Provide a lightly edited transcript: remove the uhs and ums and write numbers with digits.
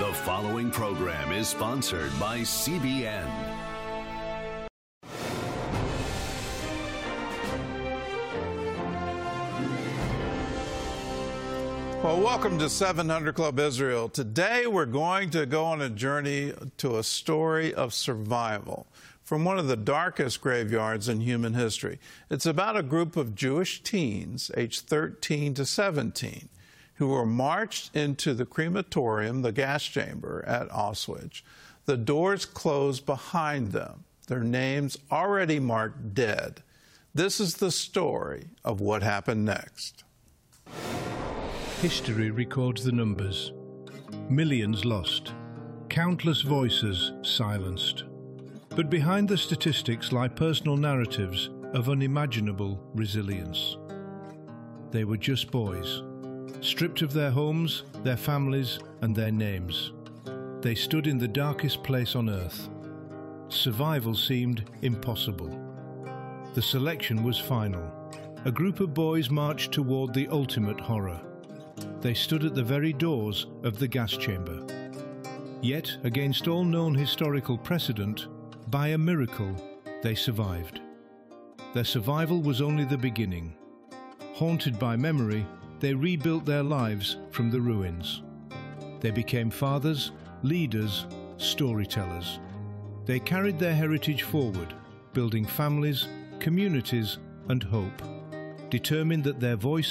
The following program is sponsored by CBN. Well, welcome to 700 Club Israel. Today we're going to go on a journey to a story of survival from one of the darkest graveyards in human history. It's about a group of Jewish teens, aged 13 to 17, who were marched into the crematorium, the gas chamber at Auschwitz. The doors closed behind them, their names already marked dead. This is the story of what happened next. History records the numbers. Millions lost. Countless voices silenced. But behind the statistics lie personal narratives of unimaginable resilience. They were just boys, stripped of their homes, their families, and their names. They stood in the darkest place on earth. Survival seemed impossible. The selection was final. A group of boys marched toward the ultimate horror. They stood at the very doors of the gas chamber. Yet, against all known historical precedent, by a miracle, they survived. Their survival was only the beginning. Haunted by memory, they rebuilt their lives from the ruins. They became fathers, leaders, storytellers. They carried their heritage forward, building families, communities, and hope, determined that their voice